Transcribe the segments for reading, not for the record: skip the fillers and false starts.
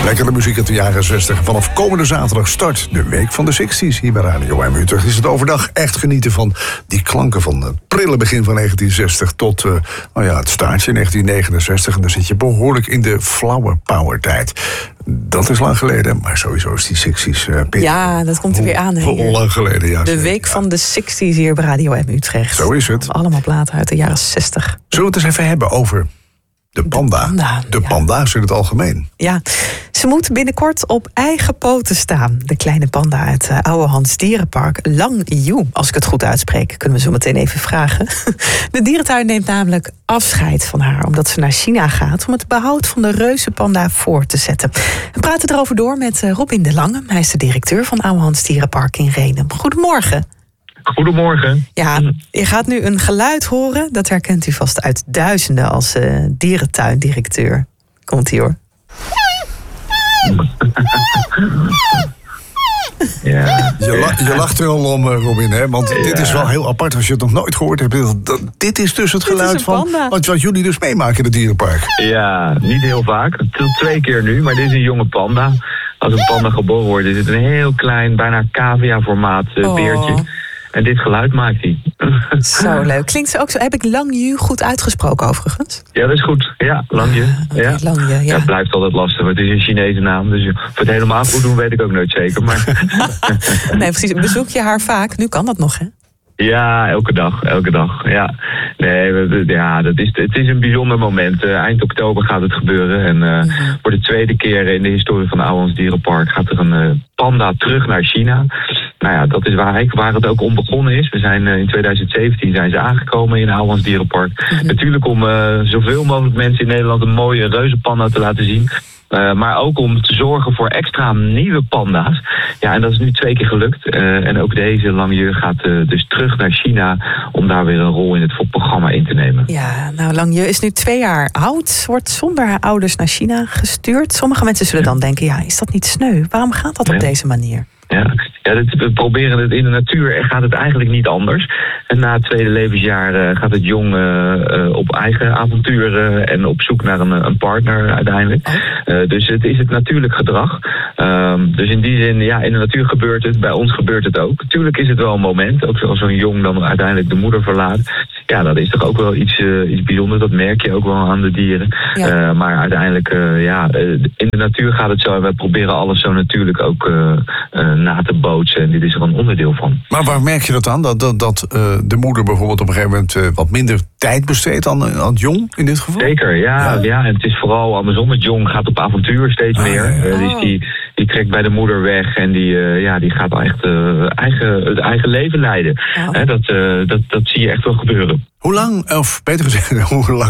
Lekkere muziek uit de jaren 60. Vanaf komende zaterdag start de Week van de 60s hier bij Radio M. Utrecht is het overdag echt genieten van die klanken van het prille begin van 1960 tot het staartje 1969. En dan zit je behoorlijk in de flower power tijd. Dat is lang geleden, maar sowieso is die 60s... ja, dat komt er weer aan. Heel lang geleden, ja. De Week van de 60s hier bij Radio M Utrecht. Zo is het. Allemaal platen uit de jaren 60. Zullen we het eens even hebben over... De panda. De panda's in het algemeen. Ja, ze moet binnenkort op eigen poten staan. De kleine panda uit Ouwehands Dierenpark. Lang Yu, als ik het goed uitspreek. Kunnen we zo meteen even vragen. De dierentuin neemt namelijk afscheid van haar. Omdat ze naar China gaat om het behoud van de reuzenpanda voor te zetten. We praten erover door met Robin de Lange. Hij is de directeur van Ouwehands Dierenpark in Rhenen. Goedemorgen. Goedemorgen. Ja, je gaat nu een geluid horen. Dat herkent u vast uit duizenden als dierentuindirecteur. Komt-ie hoor. Ja. Je lacht er al om, Robin, hè? Want dit is wel heel apart als je het nog nooit gehoord hebt. Dit is dus het geluid van wat jullie dus meemaken in het dierenpark. Ja, niet heel vaak. 2 keer nu, maar dit is een jonge panda. Als een panda geboren wordt, is het een heel klein, bijna cavia-formaat beertje. En dit geluid maakt hij. Zo leuk. Klinkt ze ook zo. Heb ik Lang Yu goed uitgesproken overigens? Ja, dat is goed. Ja, Lang Yu. Ja. Lang Yu, ja. Het blijft altijd lastig. Het is een Chinese naam. Dus of het helemaal goed doen, weet ik ook nooit zeker. Maar... Nee, precies. Bezoek je haar vaak? Nu kan dat nog, hè? Ja, elke dag. Ja. Nee, het is een bijzonder moment. Eind oktober gaat het gebeuren. En voor de tweede keer in de historie van Ouwehands Dierenpark gaat er een panda terug naar China. Nou ja, dat is waar het ook om begonnen is. We zijn in 2017 zijn ze aangekomen in Ouwehands Dierenpark. Natuurlijk om zoveel mogelijk mensen in Nederland een mooie reuzenpanda te laten zien. Maar ook om te zorgen voor extra nieuwe panda's. Ja, en dat is nu 2 keer gelukt. En ook deze Lang Yu gaat dus terug naar China om daar weer een rol in het fokprogramma in te nemen. Ja, nou Lang Yu is nu 2 jaar oud. Wordt zonder haar ouders naar China gestuurd. Sommige mensen zullen dan denken, ja, is dat niet sneu? Waarom gaat dat op deze manier? Ja, we proberen het in de natuur en gaat het eigenlijk niet anders. En na het 2e levensjaar gaat het jong op eigen avonturen en op zoek naar een partner uiteindelijk. Dus het is het natuurlijk gedrag. Dus in die zin, ja, in de natuur gebeurt het, bij ons gebeurt het ook. Natuurlijk is het wel een moment, ook als zo'n jong dan uiteindelijk de moeder verlaat. Ja, dat is toch ook wel iets bijzonders, dat merk je ook wel aan de dieren. Ja. Maar uiteindelijk, in de natuur gaat het zo en wij proberen alles zo natuurlijk ook na te bootsen. En dit is er een onderdeel van. Maar waar merk je dat aan? Dat de moeder bijvoorbeeld op een gegeven moment wat minder tijd besteedt aan het jong in dit geval? Zeker, ja. En het is vooral andersom. Het jong gaat op avontuur steeds meer. Dus die trekt bij de moeder weg en die gaat echt het eigen leven leiden. Dat zie je echt wel gebeuren. Hoe lang, of beter gezegd,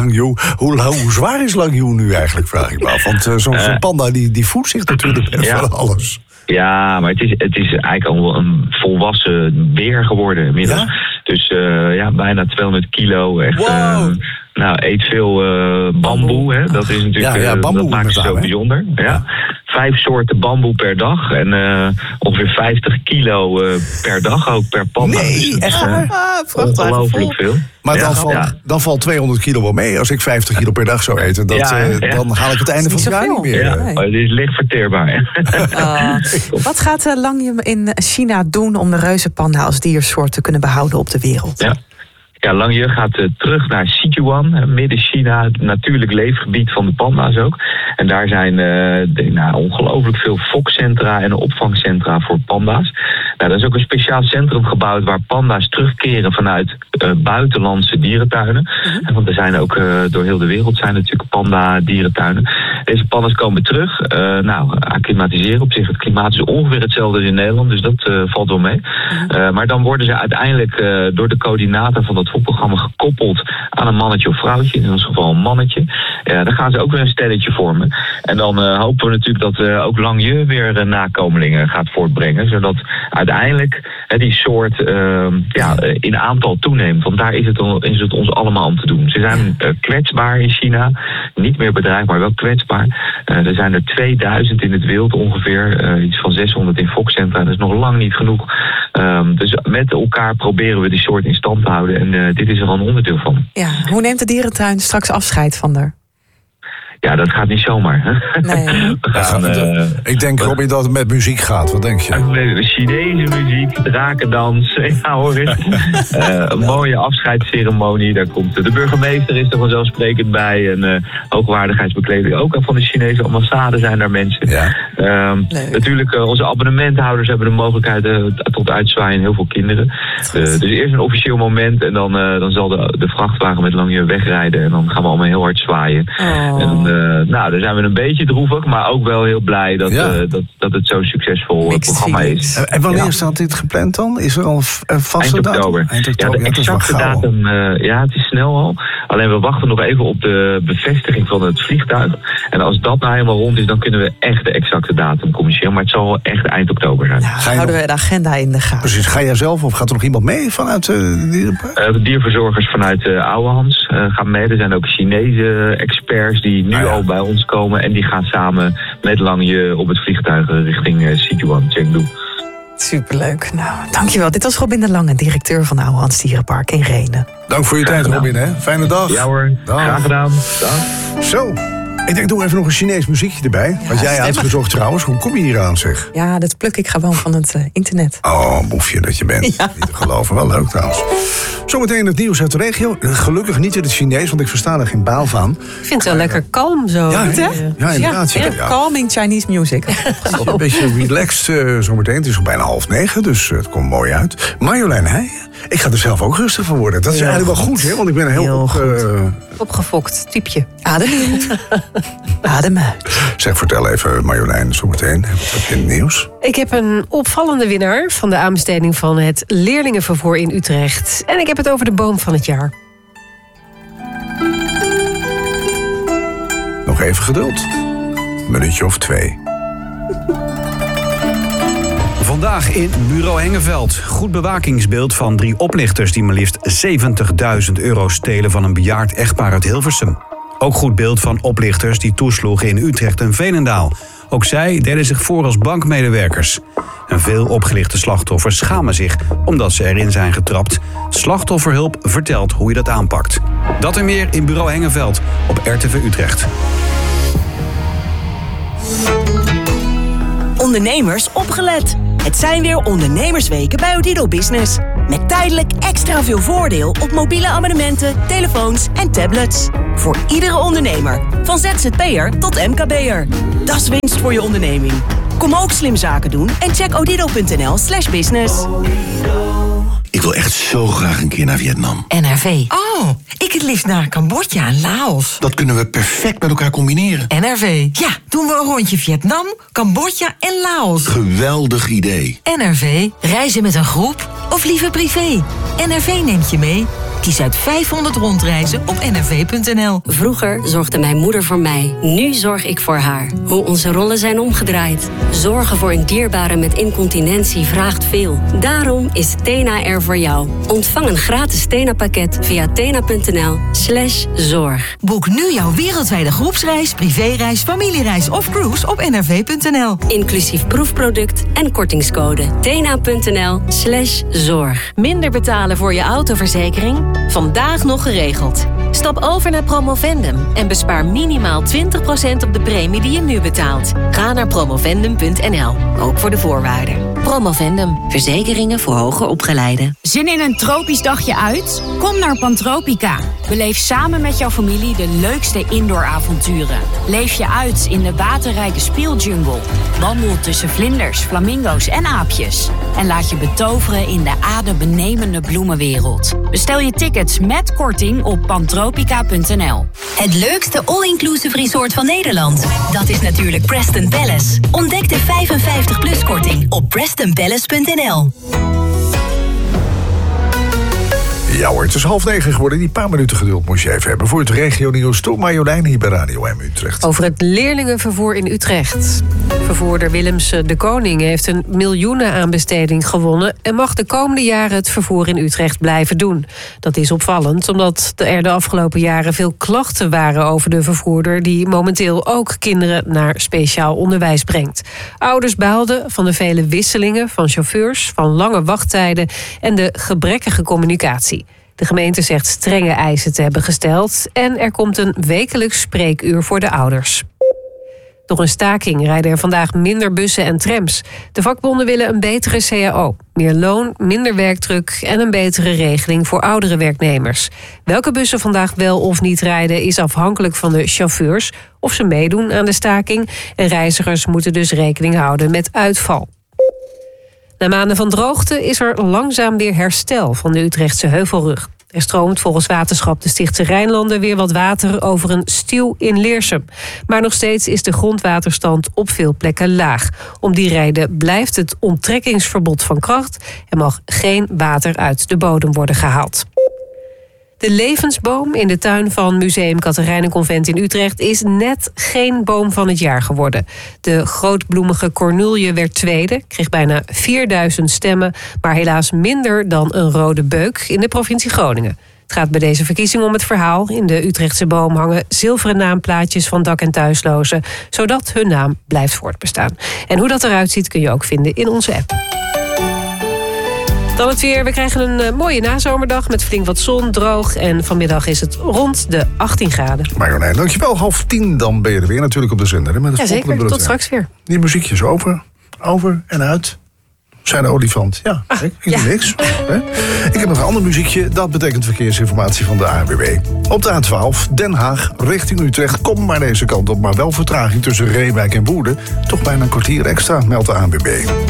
hoe zwaar is Lang Yu nu eigenlijk, vraag ik me af. Want zo'n panda die voedt zich natuurlijk van alles. Ja, maar het is eigenlijk al een volwassen beer geworden inmiddels. Ja? Dus bijna 200 kilo. Echt, wow. Eet veel bamboe. Hè? Dat is natuurlijk dat maakt het zo bijzonder. Ja. 5 soorten bamboe per dag. En ongeveer 50 kilo per dag ook per panda. Nee, echt ongelooflijk veel. Maar dan valt 200 kilo wel mee. Als ik 50 kilo per dag zou eten, dan haal ik het einde van het jaar niet meer. Ja, maar het is licht verteerbaar. Wat gaat Lang Yu in China doen om de reuzenpanda als diersoort te kunnen behouden op de wereld? Ja, Lang Yu gaat terug naar Sichuan, midden China, het natuurlijk leefgebied van de panda's ook. En daar zijn ongelooflijk veel fokcentra en opvangcentra voor panda's. Nou, dat is ook een speciaal centrum gebouwd waar panda's terugkeren vanuit buitenlandse dierentuinen. Want er zijn ook door heel de wereld zijn natuurlijk panda-dierentuinen. Deze panda's komen terug. Acclimatiseren op zich. Het klimaat is ongeveer hetzelfde als in Nederland, dus dat valt wel mee. Maar dan worden ze uiteindelijk door de coördinator van dat fokprogramma gekoppeld aan een mannetje of vrouwtje. In ons geval een mannetje. Dan gaan ze ook weer een stelletje vormen. En dan hopen we natuurlijk dat ook Lang Yu weer nakomelingen gaat voortbrengen. Zodat uiteindelijk die soort in aantal toeneemt. Want daar is het ons allemaal om te doen. Ze zijn kwetsbaar in China. Niet meer bedreigd, maar wel kwetsbaar. Er zijn er 2000 in het wild ongeveer. Iets van 600 in fokcentra. Dat is nog lang niet genoeg. Dus met elkaar proberen we die soort in stand te houden. En dit is er al een onderdeel van. Ja, hoe neemt de dierentuin straks afscheid van haar? Ja, dat gaat niet zomaar. Hè? Nee. Ik denk, Robin, dat het met muziek gaat. Wat denk je? Chinese muziek, drakendans. Ja hoor eens. Een mooie afscheidsceremonie. Daar komt de burgemeester is er vanzelfsprekend bij. En hoogwaardigheidsbekleding. Ook van de Chinese ambassade zijn daar mensen. Ja. Natuurlijk, onze abonnementhouders hebben de mogelijkheid tot uitzwaaien. Heel veel kinderen. Dus eerst een officieel moment. En dan zal de vrachtwagen met Lang Je wegrijden. En dan gaan we allemaal heel hard zwaaien. Oh. En dan zijn we een beetje droevig. Maar ook wel heel blij dat het zo'n succesvol programma is. En wanneer staat dit gepland dan? Is er al een vaste datum? Eind oktober. Ja, de exacte datum, het is snel al. Alleen we wachten nog even op de bevestiging van het vliegtuig. En als dat nou helemaal rond is, dan kunnen we echt de exacte datum communiceren. Maar het zal wel echt eind oktober zijn. Nou, houden we de agenda in de gaten. Precies. Ga jij zelf of gaat er nog iemand mee vanuit de dierenpark? De dierverzorgers vanuit Ouwehans gaan mee. Er zijn ook Chinese experts die nu al bij ons komen. En die gaan samen met Lang Je op het vliegtuig richting Sichuan, Chengdu. Superleuk. Nou, dankjewel. Dit was Robin de Lange, directeur van Ouwehans Dierenpark in Rhenen. Dank voor je tijd, Robin. Hè? Fijne dag. Ja hoor, graag gedaan. Dag. Zo, ik denk, doe even nog een Chinees muziekje erbij. Wat jij uitgezocht trouwens. Hoe kom je hier aan, zeg? Ja, dat pluk ik gewoon van het internet. Oh, boefje dat je bent. Ja. Niet te geloven. Wel leuk trouwens. Zometeen het nieuws uit de regio. Gelukkig niet in het Chinees, want ik versta er geen baal van. Ik vind het wel lekker kalm zo. Ja, inderdaad. Ja. Calming Chinese music. Een beetje relaxed zometeen. Het is al bijna 8:30, dus het komt mooi uit. Marjolein Heijen, ik ga er zelf ook rustig van worden. Dat is eigenlijk wel goed, hè? Want ik ben heel opgefokt typje. Adem in. Adem uit. Zeg, vertel even, Marjolein, zometeen. Wat heb je in het nieuws? Ik heb een opvallende winnaar van de aanbesteding van het leerlingenvervoer in Utrecht. En ik heb het over de boom van het jaar. Nog even geduld. Een minuutje of 2. Vandaag in Bureau Hengeveld. Goed bewakingsbeeld van 3 oplichters die maar liefst €70.000 stelen van een bejaard echtpaar uit Hilversum. Ook goed beeld van oplichters die toesloegen in Utrecht en Veenendaal. Ook zij deden zich voor als bankmedewerkers. En veel opgelichte slachtoffers schamen zich omdat ze erin zijn getrapt. Slachtofferhulp vertelt hoe je dat aanpakt. Dat en meer in Bureau Hengeveld op RTV Utrecht. Ondernemers opgelet. Het zijn weer ondernemersweken bij Odido Business. Met tijdelijk extra veel voordeel op mobiele abonnementen, telefoons en tablets. Voor iedere ondernemer, van ZZP'er tot MKB'er. Dat is winst voor je onderneming. Kom ook slim zaken doen en check odido.nl/business. Ik wil echt zo graag een keer naar Vietnam. NRV. Oh, ik het liefst naar Cambodja en Laos. Dat kunnen we perfect met elkaar combineren. NRV. Ja, doen we een rondje Vietnam, Cambodja en Laos. Geweldig idee. NRV. Reizen met een groep of liever privé. NRV neemt je mee. Kies uit 500 rondreizen op nrv.nl. Vroeger zorgde mijn moeder voor mij. Nu zorg ik voor haar. Hoe onze rollen zijn omgedraaid. Zorgen voor een dierbare met incontinentie vraagt veel. Daarom is Tena er voor jou. Ontvang een gratis Tena-pakket via tena.nl/zorg. Boek nu jouw wereldwijde groepsreis, privéreis, familiereis of cruise op nrv.nl. Inclusief proefproduct en kortingscode. Tena.nl/zorg. Minder betalen voor je autoverzekering? Vandaag nog geregeld. Stap over naar Promovendum en bespaar minimaal 20% op de premie die je nu betaalt. Ga naar promovendum.nl, ook voor de voorwaarden. Promovendum, verzekeringen voor hoger opgeleiden. Zin in een tropisch dagje uit? Kom naar Pantropica. Beleef samen met jouw familie de leukste indooravonturen. Leef je uit in de waterrijke speeljungle. Wandel tussen vlinders, flamingo's en aapjes. En laat je betoveren in de adembenemende bloemenwereld. Bestel je tickets met korting op pantropica.nl. Het leukste all-inclusive resort van Nederland. Dat is natuurlijk Preston Palace. Ontdek de 55+ korting op prestonpalace.nl. Ja hoor, het is 8:30 geworden. Die paar minuten geduld moest je even hebben. Voor het regionieuws door Marjolein hier bij Radio M Utrecht. Over het leerlingenvervoer in Utrecht. Vervoerder Willems de Koning heeft een miljoenenaanbesteding gewonnen en mag de komende jaren het vervoer in Utrecht blijven doen. Dat is opvallend, omdat er de afgelopen jaren veel klachten waren over de vervoerder die momenteel ook kinderen naar speciaal onderwijs brengt. Ouders baalden van de vele wisselingen van chauffeurs, van lange wachttijden en de gebrekkige communicatie. De gemeente zegt strenge eisen te hebben gesteld en er komt een wekelijks spreekuur voor de ouders. Door een staking rijden er vandaag minder bussen en trams. De vakbonden willen een betere CAO. Meer loon, minder werkdruk en een betere regeling voor oudere werknemers. Welke bussen vandaag wel of niet rijden is afhankelijk van de chauffeurs of ze meedoen aan de staking. En reizigers moeten dus rekening houden met uitval. Na maanden van droogte is er langzaam weer herstel van de Utrechtse Heuvelrug. Er stroomt volgens Waterschap de Stichtse Rijnlanden weer wat water over een stuw in Leersum. Maar nog steeds is de grondwaterstand op veel plekken laag. Om die reden blijft het onttrekkingsverbod van kracht en mag geen water uit de bodem worden gehaald. De levensboom in de tuin van Museum Catharijnenconvent in Utrecht is net geen boom van het jaar geworden. De grootbloemige cornulie werd tweede, kreeg bijna 4000 stemmen, maar helaas minder dan een rode beuk in de provincie Groningen. Het gaat bij deze verkiezing om het verhaal. In de Utrechtse boom hangen zilveren naamplaatjes van dak- en thuislozen, zodat hun naam blijft voortbestaan. En hoe dat eruit ziet kun je ook vinden in onze app. Dan het weer. We krijgen een mooie nazomerdag met flink wat zon, droog. En vanmiddag is het rond de 18 graden. Marjolein, dankjewel. 9:30, dan ben je er weer natuurlijk op de zender. Met het Jazeker, tot straks weer. Die muziekjes over en uit. Zijn de olifant. Ja, ik doe niks. Ik heb nog een ander muziekje. Dat betekent verkeersinformatie van de ANWB. Op de A12, Den Haag, richting Utrecht. Kom maar deze kant op, maar wel vertraging tussen Reewijk en Woerden. Toch bijna een kwartier extra, meldt de ANWB.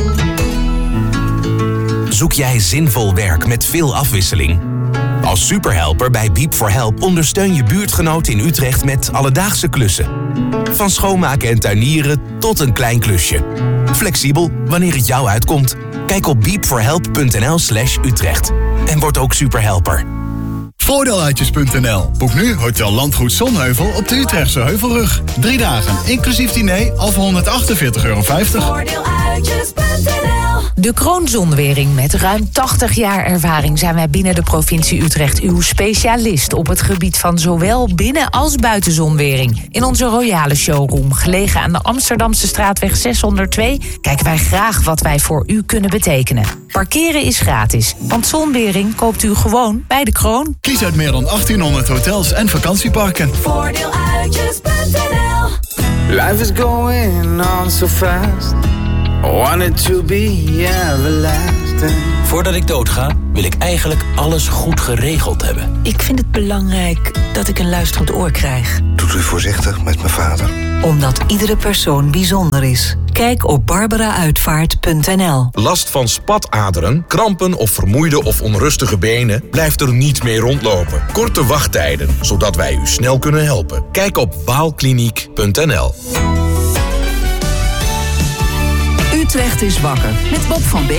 Zoek jij zinvol werk met veel afwisseling? Als superhelper bij Beep for Help ondersteun je buurtgenoten in Utrecht met alledaagse klussen. Van schoonmaken en tuinieren tot een klein klusje. Flexibel wanneer het jou uitkomt. Kijk op beepforhelp.nl/Utrecht. En word ook superhelper. Voordeeluitjes.nl. Boek nu Hotel Landgoed Zonheuvel op de Utrechtse Heuvelrug. 3 dagen, inclusief diner, al voor €148,50. Voordeeluitjes.nl. De Kroonzonwering. Met ruim 80 jaar ervaring zijn wij binnen de provincie Utrecht uw specialist op het gebied van zowel binnen- als buitenzonwering. In onze royale showroom, gelegen aan de Amsterdamse straatweg 602, kijken wij graag wat wij voor u kunnen betekenen. Parkeren is gratis, want zonwering koopt u gewoon bij de Kroon. Kies uit meer dan 1800 hotels en vakantieparken. Voordeeluitjes.nl. Life is going on so fast. I want it to be everlasting. Voordat ik doodga, wil ik eigenlijk alles goed geregeld hebben. Ik vind het belangrijk dat ik een luisterend oor krijg. Doet u voorzichtig met mijn vader? Omdat iedere persoon bijzonder is. Kijk op barbarauitvaart.nl. Last van spataderen, krampen of vermoeide of onrustige benen? Blijft er niet mee rondlopen. Korte wachttijden, zodat wij u snel kunnen helpen. Kijk op waalkliniek.nl. Utrecht is wakker met Bob van Beek.